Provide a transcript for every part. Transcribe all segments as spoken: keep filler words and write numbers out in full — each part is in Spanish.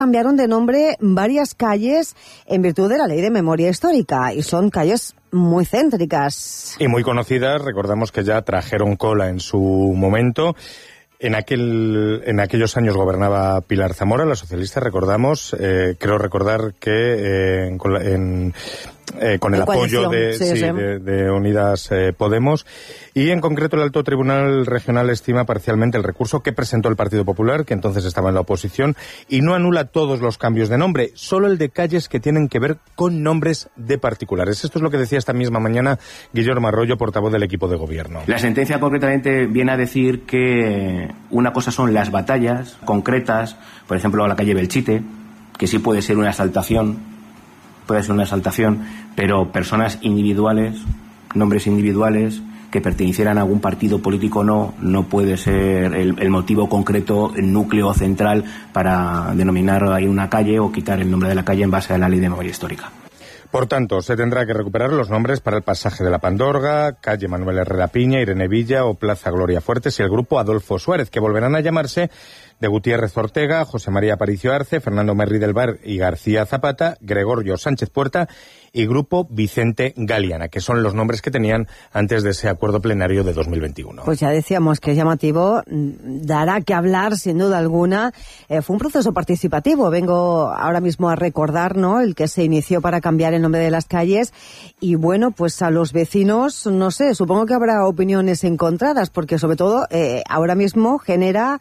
Cambiaron de nombre varias calles en virtud de la ley de memoria histórica y son calles muy céntricas. Y muy conocidas, recordamos que ya trajeron cola en su momento. En aquel, en aquellos años gobernaba Pilar Zamora, la socialista, recordamos, eh, creo recordar que eh, en, en, eh, con el apoyo de, sí, sí, sí. de, de Unidas eh, Podemos, y en concreto el Alto Tribunal Regional estima parcialmente el recurso que presentó el Partido Popular, que entonces estaba en la oposición, y no anula todos los cambios de nombre, solo el de calles que tienen que ver con nombres de particulares. Esto es lo que decía esta misma mañana Guillermo Arroyo, portavoz del equipo de gobierno. La sentencia concretamente viene a decir que una cosa son las batallas concretas, por ejemplo la calle Belchite, que sí puede ser una exaltación, puede ser una exaltación, pero personas individuales, nombres individuales que pertenecieran a algún partido político o no, no puede ser el, el motivo concreto, el núcleo central para denominar ahí una calle o quitar el nombre de la calle en base a la ley de memoria histórica. Por tanto, se tendrá que recuperar los nombres para el pasaje de la Pandorga, calle Manuel Herrera Piña, Irene Villa o Plaza Gloria Fuertes y el grupo Adolfo Suárez, que volverán a llamarse de Gutiérrez Ortega, José María Aparicio Arce, Fernando Merri del Bar y García Zapata, Gregorio Sánchez Puerta y Grupo Vicente Galiana, que son los nombres que tenían antes de ese acuerdo plenario de dos mil veintiuno. Pues ya decíamos que es llamativo, dará que hablar sin duda alguna. Eh, fue un proceso participativo, vengo ahora mismo a recordar, ¿no?, el que se inició para cambiar el nombre de las calles, y bueno, pues a los vecinos, no sé, supongo que habrá opiniones encontradas, porque sobre todo eh, ahora mismo genera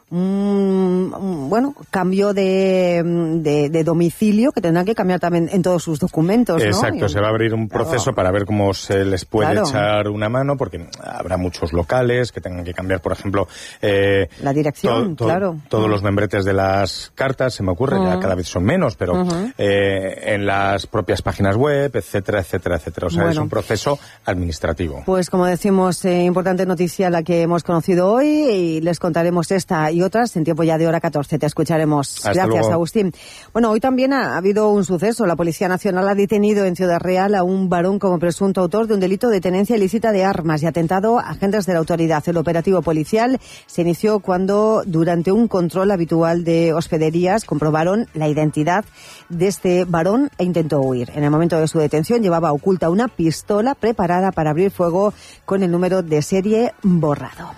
un, un bueno, cambio de, de, de domicilio que tendrán que cambiar también en todos sus documentos, ¿no? Exacto, y, se va a abrir un proceso claro. para ver cómo se les puede claro. echar una mano, porque habrá muchos locales que tengan que cambiar, por ejemplo, eh, la dirección, to, to, claro. Todos uh-huh. los membretes de las cartas, se me ocurre, uh-huh. ya cada vez son menos, pero uh-huh. eh, en las propias páginas web, etcétera, etcétera, etcétera. O sea, bueno. es un proceso administrativo. Pues como decimos, eh, importante noticia la que hemos conocido hoy, y les contaremos esta y otras en tiempo ya de hora catorce. Te escucharemos. Hasta Gracias, luego. Agustín. Bueno, hoy también ha, ha habido un suceso. La Policía Nacional ha detenido en Ciudad Real a un varón como presunto autor de un delito de tenencia ilícita de armas y atentado a agentes de la autoridad. El operativo policial se inició cuando, durante un control habitual de hospederías, comprobaron la identidad de este varón e intentó huir. En el momento de su detención llevaba oculta una pistola preparada para abrir fuego con el número de serie borrado.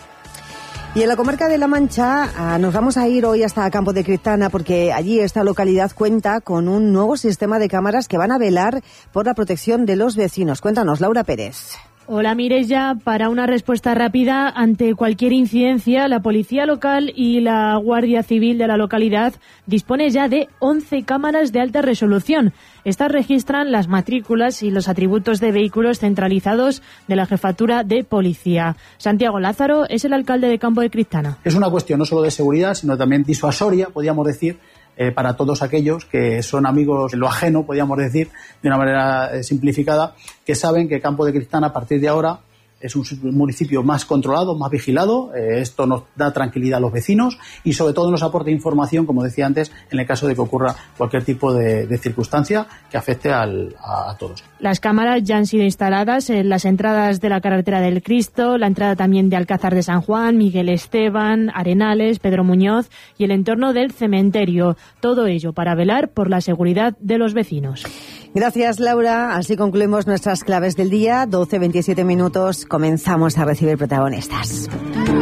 Y en la comarca de La Mancha ah, nos vamos a ir hoy hasta Campo de Criptana, porque allí esta localidad cuenta con un nuevo sistema de cámaras que van a velar por la protección de los vecinos. Cuéntanos, Laura Pérez. Hola, Mireia. Para una respuesta rápida ante cualquier incidencia, la Policía Local y la Guardia Civil de la localidad dispone ya de once cámaras de alta resolución. Estas registran las matrículas y los atributos de vehículos centralizados de la Jefatura de Policía. Santiago Lázaro es el alcalde de Campo de Criptana. Es una cuestión no solo de seguridad, sino también disuasoria, podríamos decir, Eh, para todos aquellos que son amigos de lo ajeno, podríamos decir, de una manera eh, simplificada, que saben que Campo de Criptana a partir de ahora es un municipio más controlado, más vigilado. Eh, esto nos da tranquilidad a los vecinos y sobre todo nos aporta información, como decía antes, en el caso de que ocurra cualquier tipo de, de circunstancia que afecte al, a, a todos. Las cámaras ya han sido instaladas en las entradas de la carretera del Cristo, la entrada también de Alcázar de San Juan, Miguel Esteban, Arenales, Pedro Muñoz y el entorno del cementerio. Todo ello para velar por la seguridad de los vecinos. Gracias, Laura. Así concluimos nuestras claves del día. doce veintisiete minutos. Comenzamos a recibir protagonistas.